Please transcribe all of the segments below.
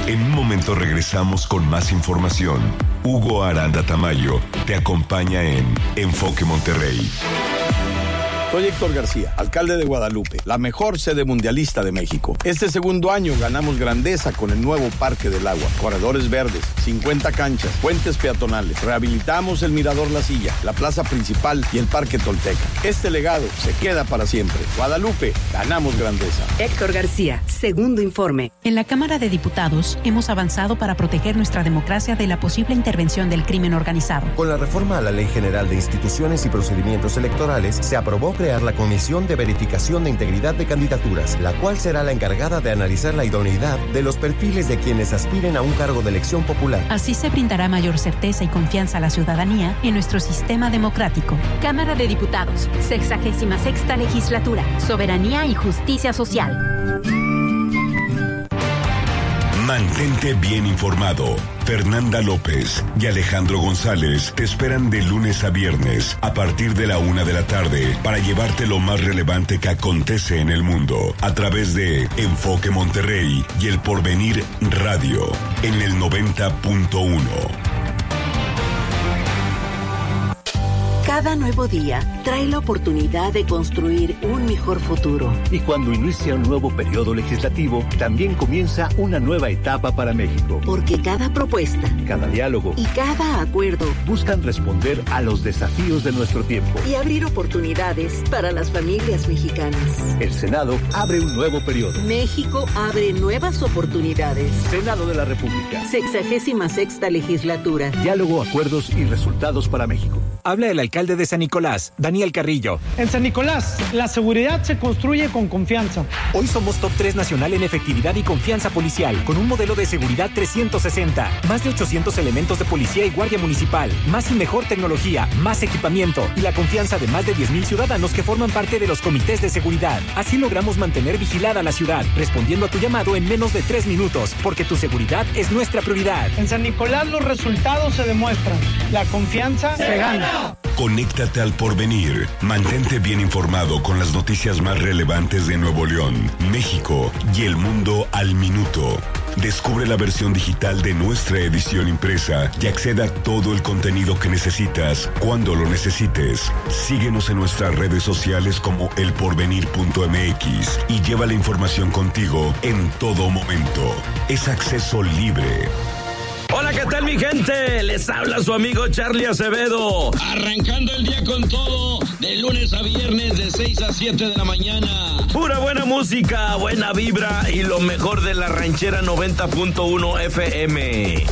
En un momento regresamos con más información. Hugo Aranda Tamayo te acompaña en Enfoque Monterrey. Soy Héctor García, alcalde de Guadalupe, la mejor sede mundialista de México. Este segundo año ganamos grandeza con el nuevo Parque del Agua, corredores verdes, 50 canchas, puentes peatonales, rehabilitamos el Mirador La Silla, la plaza principal y el Parque Tolteca. Este legado se queda para siempre. Guadalupe, ganamos grandeza. Héctor García, segundo informe. En la Cámara de Diputados hemos avanzado para proteger nuestra democracia de la posible intervención del crimen organizado. Con la reforma a la Ley General de Instituciones y Procedimientos Electorales, se aprobó crear la Comisión de Verificación de Integridad de Candidaturas, la cual será la encargada de analizar la idoneidad de los perfiles de quienes aspiren a un cargo de elección popular. Así se brindará mayor certeza y confianza a la ciudadanía en nuestro sistema democrático. Cámara de Diputados, 66ª Legislatura, Soberanía y Justicia Social. Mantente bien informado. Fernanda López y Alejandro González te esperan de lunes a viernes a partir de la 1 de la tarde para llevarte lo más relevante que acontece en el mundo a través de Enfoque Monterrey y El Porvenir Radio en el 90.1. Cada nuevo día trae la oportunidad de construir un mejor futuro. Y cuando inicia un nuevo periodo legislativo, también comienza una nueva etapa para México. Porque cada propuesta, cada diálogo y cada acuerdo buscan responder a los desafíos de nuestro tiempo y abrir oportunidades para las familias mexicanas. El Senado abre un nuevo periodo. México abre nuevas oportunidades. Senado de la República. 66ª Legislatura. Diálogo, acuerdos y resultados para México. Habla el alcalde de San Nicolás, Daniel Carrillo. En San Nicolás, la seguridad se construye con confianza. Hoy somos top 3 nacional en efectividad y confianza policial, con un modelo de seguridad 360. Más de 800 elementos de policía y guardia municipal. Más y mejor tecnología, más equipamiento y la confianza de más de 10,000 ciudadanos que forman parte de los comités de seguridad. Así logramos mantener vigilada la ciudad, respondiendo a tu llamado en menos de 3 minutos, porque tu seguridad es nuestra prioridad. En San Nicolás los resultados se demuestran. La confianza se gana. Conéctate al Porvenir. Mantente bien informado con las noticias más relevantes de Nuevo León, México y el mundo al minuto. Descubre la versión digital de nuestra edición impresa y acceda a todo el contenido que necesitas cuando lo necesites. Síguenos en nuestras redes sociales como elporvenir.mx y lleva la información contigo en todo momento. Es acceso libre. Hola, ¿qué tal, mi gente? Les habla su amigo Charlie Acevedo. Arrancando el día con todo, de lunes a viernes de 6 a 7 de la mañana. Pura buena música, buena vibra y lo mejor de la ranchera 90.1 FM.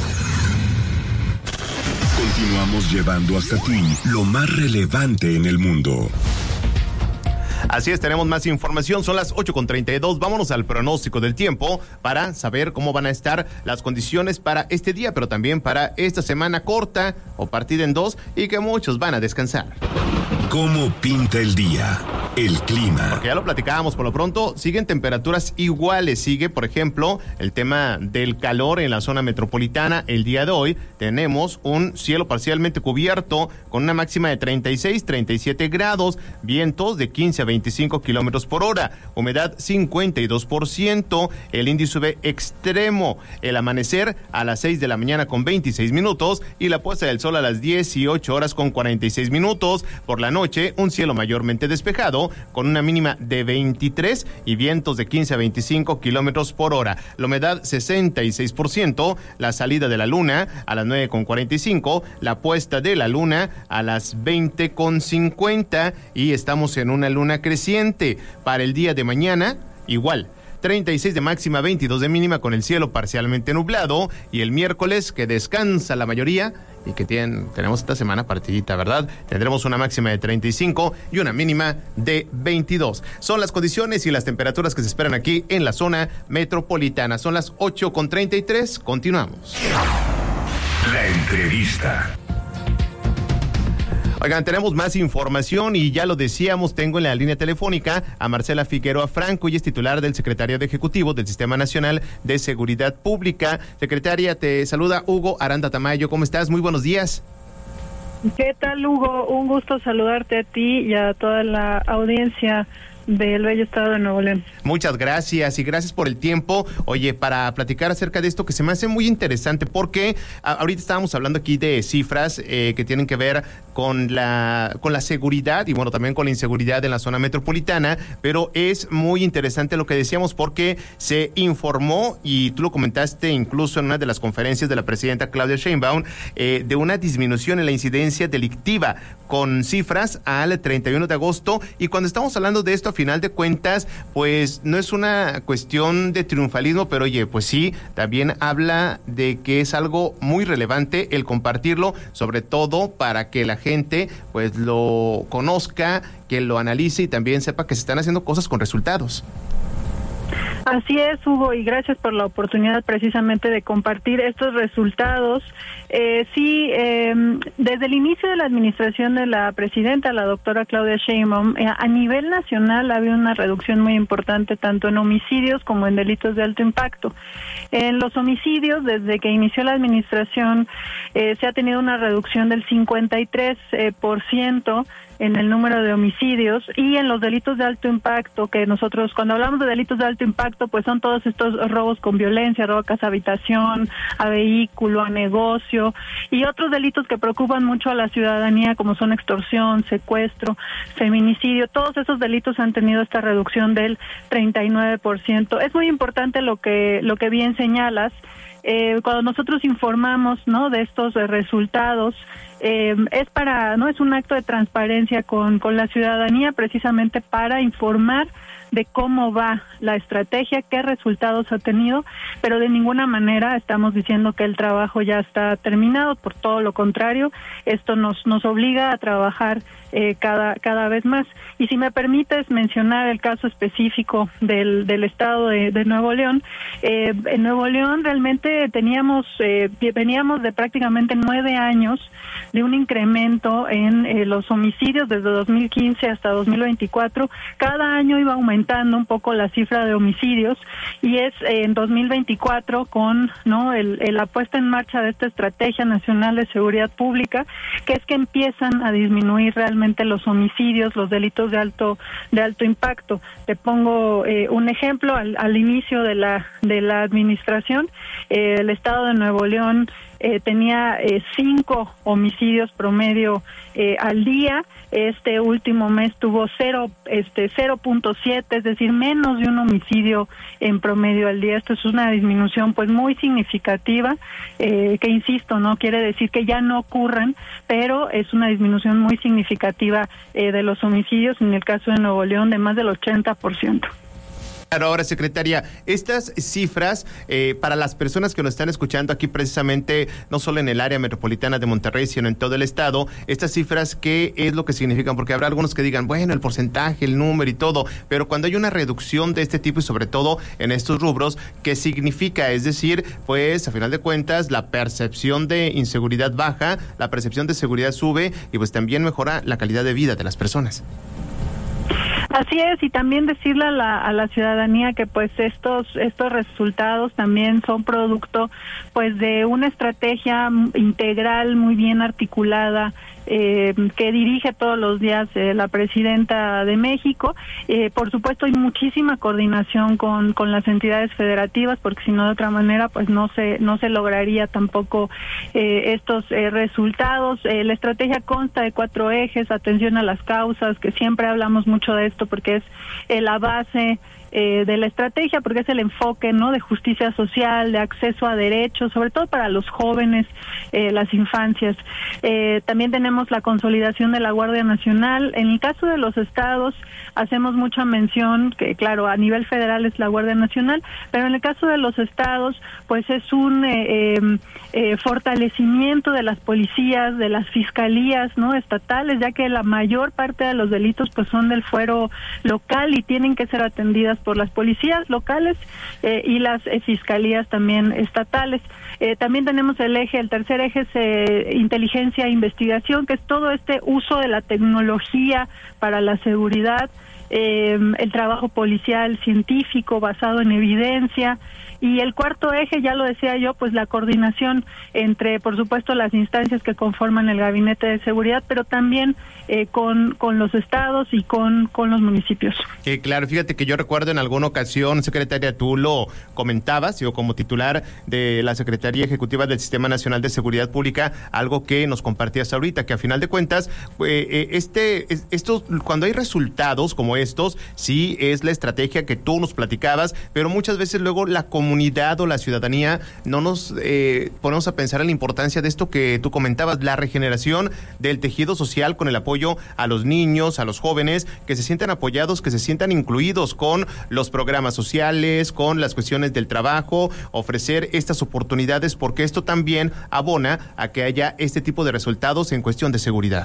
Continuamos llevando hasta ti lo más relevante en el mundo. Así es, tenemos más información, son las 8:32, vámonos al pronóstico del tiempo para saber cómo van a estar las condiciones para este día, pero también para esta semana corta o partida en dos y que muchos van a descansar. ¿Cómo pinta el día? El clima. Porque ya lo platicábamos por lo pronto, siguen temperaturas iguales, sigue por ejemplo el tema del calor en la zona metropolitana. El día de hoy tenemos un cielo parcialmente cubierto con una máxima de 36, 37 grados, vientos de 15 a 25 kilómetros por hora, humedad 52%, el índice UV extremo, el amanecer a las 6 de la mañana con 26 minutos y la puesta del sol a las 18 horas con 46 minutos. Por la noche, un cielo mayormente despejado con una mínima de 23 y vientos de 15 a 25 kilómetros por hora. La humedad 66%, la salida de la luna a las 9:45, la puesta de la luna a las 20:50 y estamos en una luna creciente. Para el día de mañana, igual. 36 de máxima, 22 de mínima con el cielo parcialmente nublado y el miércoles que descansa la mayoría y que tenemos esta semana partidita, ¿verdad? Tendremos una máxima de 35 y una mínima de 22. Son las condiciones y las temperaturas que se esperan aquí en la zona metropolitana. Son las 8:33, continuamos. La entrevista. Oigan, tenemos más información y ya lo decíamos, tengo en la línea telefónica a Marcela Figueroa Franco, y es titular del Secretariado Ejecutivo del Sistema Nacional de Seguridad Pública. Secretaria, te saluda Hugo Aranda Tamayo. ¿Cómo estás? Muy buenos días. ¿Qué tal, Hugo? Un gusto saludarte a ti y a toda la audiencia del bello estado de Nuevo León. Muchas gracias y gracias por el tiempo. Oye, para platicar acerca de esto que se me hace muy interesante porque ahorita estábamos hablando aquí de cifras que tienen que ver con la seguridad y bueno, también con la inseguridad en la zona metropolitana, pero es muy interesante lo que decíamos porque se informó y tú lo comentaste incluso en una de las conferencias de la presidenta Claudia Sheinbaum de una disminución en la incidencia delictiva con cifras al 31 de agosto y cuando estamos hablando de esto a final de cuentas pues no es una cuestión de triunfalismo, pero oye, pues sí, también habla de que es algo muy relevante el compartirlo, sobre todo para que la gente pues lo conozca, que lo analice y también sepa que se están haciendo cosas con resultados. Así es, Hugo, y gracias por la oportunidad precisamente de compartir estos resultados. Desde el inicio de la administración de la presidenta, la doctora Claudia Sheinbaum, a nivel nacional había una reducción muy importante tanto en homicidios como en delitos de alto impacto. En los homicidios, desde que inició la administración, se ha tenido una reducción del 53% en el número de homicidios y en los delitos de alto impacto, que nosotros cuando hablamos de delitos de alto impacto, pues son todos estos robos con violencia, robo a casa habitación, a vehículo, a negocio y otros delitos que preocupan mucho a la ciudadanía como son extorsión, secuestro, feminicidio. Todos esos delitos han tenido esta reducción del 39%. Es muy importante lo que bien señalas. Cuando nosotros informamos, ¿no?, de estos resultados, es un acto de transparencia con la ciudadanía, precisamente para informar de cómo va la estrategia, qué resultados ha tenido, pero de ninguna manera estamos diciendo que el trabajo ya está terminado, por todo lo contrario, esto nos obliga a trabajar cada vez más. Y si me permites mencionar el caso específico del estado de Nuevo León, en Nuevo León realmente veníamos de prácticamente 9 años de un incremento en los homicidios desde 2015 hasta 2024. Cada año iba aumentando un poco la cifra de homicidios y es en 2024 con la puesta en marcha de esta Estrategia Nacional de Seguridad Pública, que es que empiezan a disminuir realmente los homicidios, los delitos de alto impacto. Te pongo un ejemplo. Al inicio de la administración, el estado de Nuevo León tenía 5 homicidios promedio al día. Este último mes tuvo 0.7, es decir, menos de un homicidio en promedio al día. Esto es una disminución pues muy significativa, que insisto, no quiere decir que ya no ocurran, pero es una disminución muy significativa de los homicidios, en el caso de Nuevo León de más del 80%. Claro, ahora, secretaria, estas cifras para las personas que nos están escuchando aquí precisamente, no solo en el área metropolitana de Monterrey, sino en todo el estado, estas cifras, ¿qué es lo que significan? Porque habrá algunos que digan, bueno, el porcentaje, el número y todo, pero cuando hay una reducción de este tipo y sobre todo en estos rubros, ¿qué significa? Es decir, pues a final de cuentas la percepción de inseguridad baja, la percepción de seguridad sube y pues también mejora la calidad de vida de las personas. Así es, y también decirle a la ciudadanía que pues estos resultados también son producto pues de una estrategia integral muy bien articulada que dirige todos los días la presidenta de México. Por supuesto hay muchísima coordinación con las entidades federativas, porque si no de otra manera pues no se lograría tampoco estos resultados. La estrategia consta de 4 ejes: atención a las causas, que siempre hablamos mucho de esto porque es la base de la estrategia, porque es el enfoque, ¿no?, de justicia social, de acceso a derechos, sobre todo para los jóvenes, las infancias. También tenemos la consolidación de la Guardia Nacional. En el caso de los estados hacemos mucha mención que, claro, a nivel federal es la Guardia Nacional, pero en el caso de los estados pues es un fortalecimiento de las policías, de las fiscalías, ¿no?, estatales, ya que la mayor parte de los delitos pues son del fuero local y tienen que ser atendidas por las policías locales y las fiscalías también estatales. También tenemos el tercer eje es inteligencia e investigación, que es todo este uso de la tecnología para la seguridad. el trabajo policial científico basado en evidencia. Y el cuarto eje, ya lo decía yo, pues la coordinación entre, por supuesto, las instancias que conforman el Gabinete de Seguridad, pero también con los estados y con los municipios. Claro, fíjate que yo recuerdo en alguna ocasión, secretaria, tú lo comentabas, yo como titular de la Secretaría Ejecutiva del Sistema Nacional de Seguridad Pública, algo que nos compartías ahorita, que a final de cuentas, cuando hay resultados como estos, sí es la estrategia que tú nos platicabas, pero muchas veces luego la comunidad o la ciudadanía no nos ponemos a pensar en la importancia de esto que tú comentabas, la regeneración del tejido social con el apoyo a los niños, a los jóvenes, que se sientan apoyados, que se sientan incluidos con los programas sociales, con las cuestiones del trabajo, ofrecer estas oportunidades, porque esto también abona a que haya este tipo de resultados en cuestión de seguridad.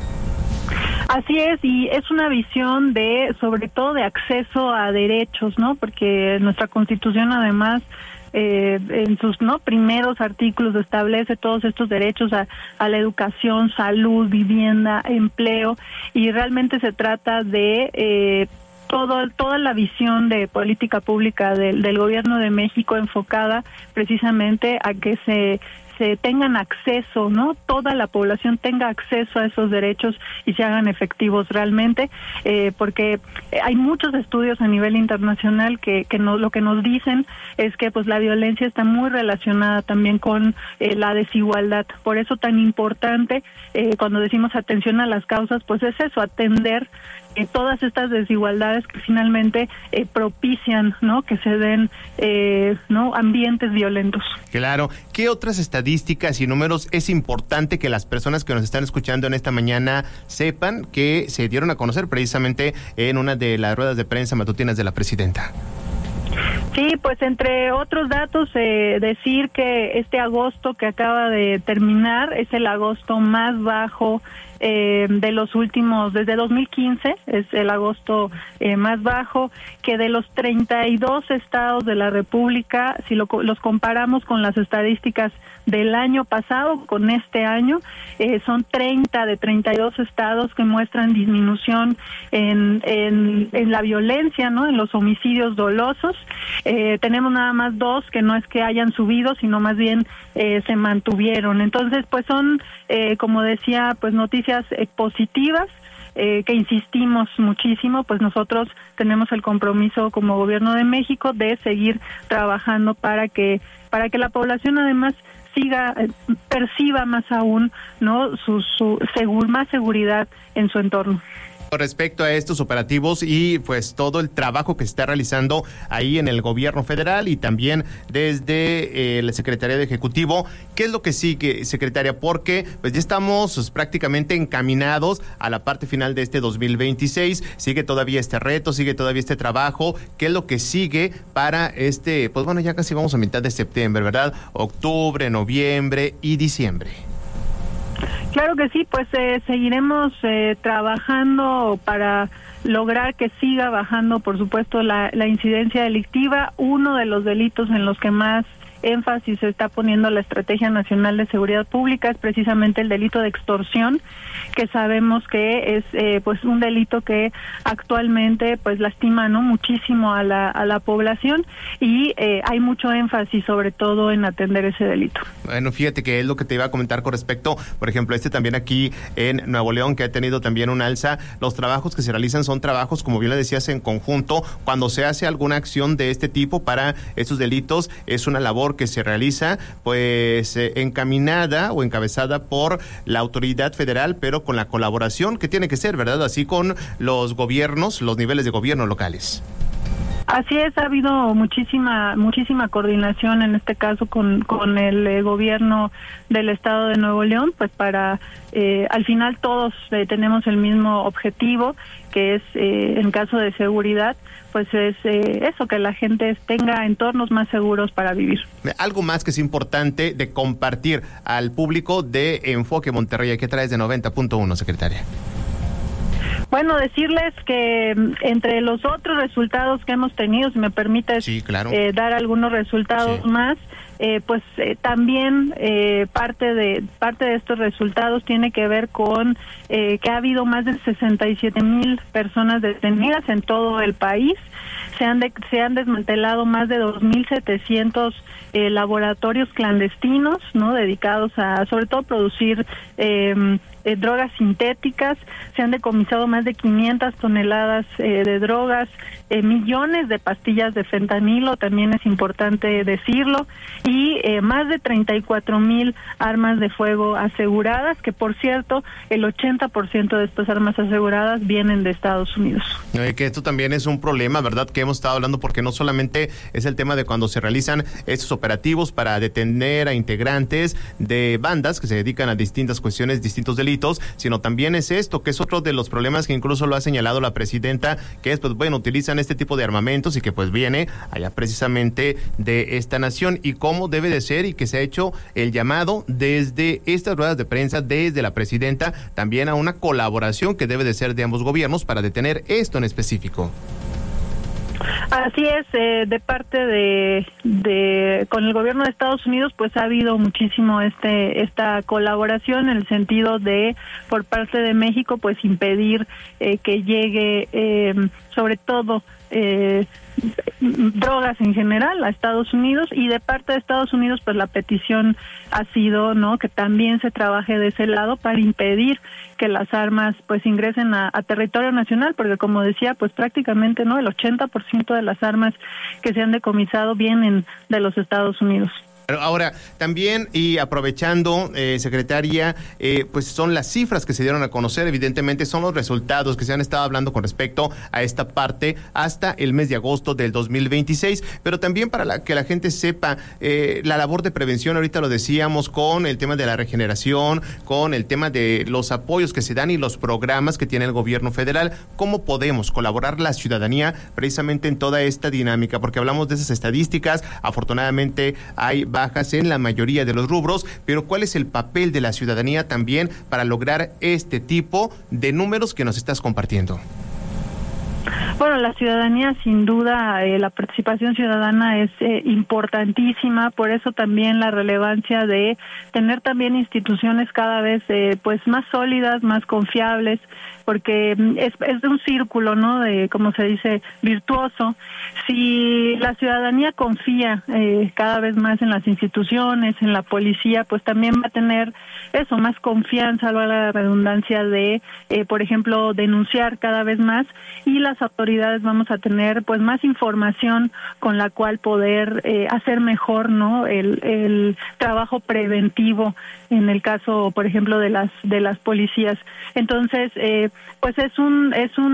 Así es, y es una visión sobre todo de acceso a derechos, ¿no? Porque nuestra Constitución además en sus primeros artículos establece todos estos derechos a la educación, salud, vivienda, empleo, y realmente se trata de toda la visión de política pública del Gobierno de México enfocada precisamente a que se tengan acceso, ¿no? Toda la población tenga acceso a esos derechos y se hagan efectivos realmente, porque hay muchos estudios a nivel internacional que lo que nos dicen es que pues la violencia está muy relacionada también con la desigualdad. Por eso tan importante cuando decimos atención a las causas, pues es eso, atender todas estas desigualdades que finalmente propician, ¿no? Que se den ambientes violentos. Claro. ¿Qué otras estadísticas y números es importante que las personas que nos están escuchando en esta mañana sepan que se dieron a conocer precisamente en una de las ruedas de prensa matutinas de la presidenta? Sí, pues entre otros datos, decir que este agosto que acaba de terminar es el agosto más bajo de los últimos, desde 2015, es el agosto más bajo, que de los 32 estados de la República, si los comparamos con las estadísticas del año pasado, con este año, son 30 de 32 estados que muestran disminución en la violencia, ¿no? En los homicidios dolosos. Tenemos nada más 2 que no es que hayan subido, sino más bien se mantuvieron. Entonces, pues son, como decía, pues noticias positivas, que insistimos muchísimo, pues nosotros tenemos el compromiso como Gobierno de México de seguir trabajando para que la población además perciba más aún, ¿no? Más seguridad en su entorno. Respecto a estos operativos y pues todo el trabajo que se está realizando ahí en el gobierno federal y también desde la Secretaría de Ejecutivo, ¿qué es lo que sigue, secretaria? Porque pues ya estamos prácticamente encaminados a la parte final de este 2026, sigue todavía este reto, sigue todavía este trabajo, ¿qué es lo que sigue para pues bueno, ya casi vamos a mitad de septiembre, ¿verdad? Octubre, noviembre y diciembre. Claro que sí, pues seguiremos trabajando para lograr que siga bajando, por supuesto, la incidencia delictiva. Uno de los delitos en los que más énfasis se está poniendo la Estrategia Nacional de Seguridad Pública es precisamente el delito de extorsión, que sabemos que es pues un delito que actualmente pues lastima, ¿no? Muchísimo a la población, y hay mucho énfasis sobre todo en atender ese delito. Bueno, fíjate que es lo que te iba a comentar con respecto, por ejemplo, también aquí en Nuevo León, que ha tenido también un alza. Los trabajos que se realizan son trabajos, como bien le decías, en conjunto. Cuando se hace alguna acción de este tipo para estos delitos, es una labor que se realiza pues encaminada o encabezada por la autoridad federal, pero con la colaboración que tiene que ser, ¿verdad? Así con los gobiernos, los niveles de gobierno locales. Así es, ha habido muchísima coordinación en este caso con el gobierno del estado de Nuevo León, pues para al final todos tenemos el mismo objetivo, que es en caso de seguridad, pues es eso, que la gente tenga entornos más seguros para vivir. Algo más que es importante de compartir al público de Enfoque Monterrey, ¿qué traes de 90.1, secretaria? Bueno, decirles que entre los otros resultados que hemos tenido, si me permites dar algunos resultados más, también parte de estos resultados tiene que ver con que ha habido más de 67,000 personas detenidas en todo el país. Se han desmantelado más de 2,700 laboratorios clandestinos, ¿no? Dedicados a, sobre todo, producir drogas sintéticas. Se han decomisado más de 500 toneladas de drogas, millones de pastillas de fentanilo, también es importante decirlo, y más de 34,000 armas de fuego aseguradas, que por cierto, el 80% de estas armas aseguradas vienen de Estados Unidos. Que esto también es un problema, ¿verdad?, que hemos estado hablando, porque no solamente es el tema de cuando se realizan estos operativos para detener a integrantes de bandas que se dedican a distintas cuestiones, distintos delitos, sino también es esto, que es otro de los problemas que incluso lo ha señalado la presidenta, que es, pues bueno, utilizan este tipo de armamentos y que pues viene allá precisamente de esta nación, y cómo debe de ser, y que se ha hecho el llamado desde estas ruedas de prensa, desde la presidenta, también a una colaboración que debe de ser de ambos gobiernos para detener esto en específico. Así es, de parte de con el gobierno de Estados Unidos, pues ha habido muchísimo esta colaboración, en el sentido de, por parte de México, pues impedir que llegue sobre todo drogas en general a Estados Unidos, y de parte de Estados Unidos pues la petición ha sido, ¿no?, que también se trabaje de ese lado para impedir que las armas pues ingresen a territorio nacional, porque como decía, pues prácticamente, ¿no?, el 80% de las armas que se han decomisado vienen de los Estados Unidos. Ahora, también, y aprovechando, secretaria, pues son las cifras que se dieron a conocer, evidentemente son los resultados que se han estado hablando con respecto a esta parte hasta el mes de agosto del 2026, pero también para que la gente sepa, la labor de prevención, ahorita lo decíamos, con el tema de la regeneración, con el tema de los apoyos que se dan y los programas que tiene el gobierno federal, ¿cómo podemos colaborar la ciudadanía precisamente en toda esta dinámica? Porque hablamos de esas estadísticas, afortunadamente hay bajas en la mayoría de los rubros, pero ¿cuál es el papel de la ciudadanía también para lograr este tipo de números que nos estás compartiendo? Bueno, la ciudadanía, sin duda, la participación ciudadana es importantísima, por eso también la relevancia de tener también instituciones cada vez pues más sólidas, más confiables, porque es un círculo, ¿no?, de, como se dice, virtuoso. Si la ciudadanía confía cada vez más en las instituciones, en la policía, pues también va a tener eso, más confianza, la redundancia de, por ejemplo, denunciar cada vez más, y las autoridades vamos a tener pues más información con la cual poder hacer mejor, ¿no?, el trabajo preventivo en el caso, por ejemplo, de las policías. Entonces, pues es un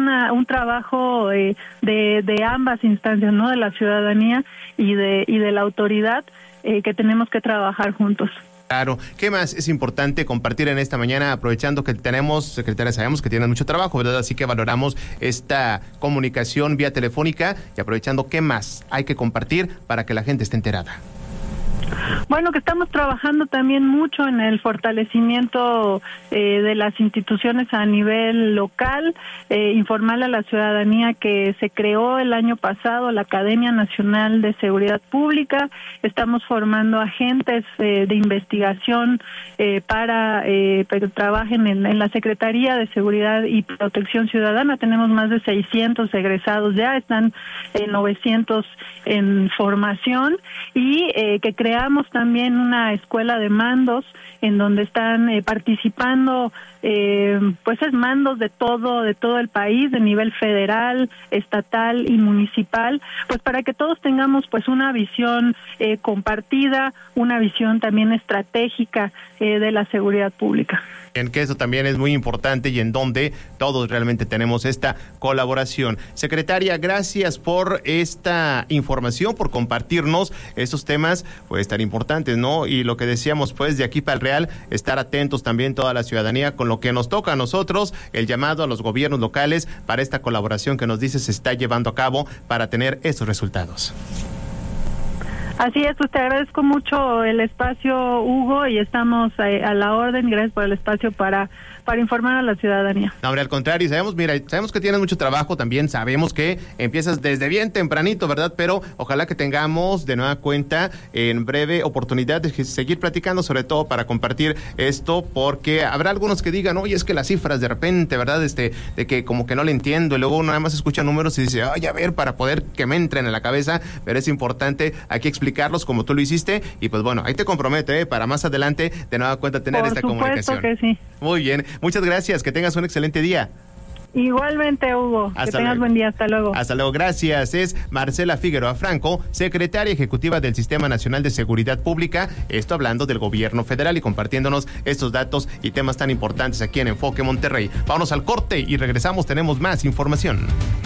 trabajo de ambas instancias, ¿no?, de la ciudadanía y de la autoridad, que tenemos que trabajar juntos. Claro. ¿Qué más es importante compartir en esta mañana, aprovechando que tenemos, secretaria, sabemos que tienen mucho trabajo, ¿verdad? Así que valoramos esta comunicación vía telefónica, y aprovechando, ¿qué más hay que compartir para que la gente esté enterada? Bueno, que estamos trabajando también mucho en el fortalecimiento de las instituciones a nivel local, informarle a la ciudadanía que se creó el año pasado la Academia Nacional de Seguridad Pública. Estamos formando agentes de investigación para que trabajen en la Secretaría de Seguridad y Protección Ciudadana. Tenemos más de 600 egresados ya, están 900 en formación, y que creamos también una escuela de mandos en donde están participando pues es mandos de todo el país, de nivel federal, estatal y municipal, pues para que todos tengamos pues una visión compartida, una visión también estratégica de la seguridad pública. En que eso también es muy importante, y en donde todos realmente tenemos esta colaboración. Secretaria, gracias por esta información, por compartirnos estos temas pues tan importantes, ¿no? Y lo que decíamos, pues de aquí para el Real, estar atentos también toda la ciudadanía con lo que nos toca a nosotros, el llamado a los gobiernos locales para esta colaboración que nos dice se está llevando a cabo para tener estos resultados. Así es, pues te agradezco mucho el espacio, Hugo, y estamos a la orden. Gracias por el espacio para para informar a la ciudadanía. No, hombre, al contrario, sabemos que tienes mucho trabajo también, sabemos que empiezas desde bien tempranito, ¿verdad? Pero ojalá que tengamos de nueva cuenta en breve oportunidad de seguir platicando, sobre todo para compartir esto, porque habrá algunos que digan, oye, es que las cifras de repente, ¿verdad? De que como que no le entiendo, y luego uno nada más escucha números y dice, oye, a ver, para poder que me entren en la cabeza, pero es importante aquí explicarlos como tú lo hiciste, y pues bueno, ahí te comprometo, para más adelante de nueva cuenta tener esta comunicación. Por supuesto que sí. Muy bien, muchas gracias, que tengas un excelente día. Igualmente, Hugo. Que tengas buen día. Hasta luego. Hasta luego. Gracias. Es Marcela Figueroa Franco, secretaria ejecutiva del Sistema Nacional de Seguridad Pública. Esto hablando del gobierno federal y compartiéndonos estos datos y temas tan importantes aquí en Enfoque Monterrey. Vámonos al corte y regresamos. Tenemos más información.